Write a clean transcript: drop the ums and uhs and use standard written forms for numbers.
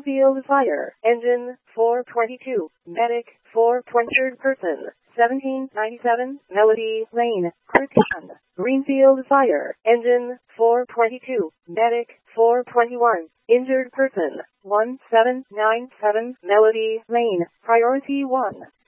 Greenfield Fire. Engine 422. Medic 420. Person 1797. Melody Lane. Christian. Greenfield Fire. Engine 422. Medic 421. Injured person 1797. Melody Lane. Priority 1.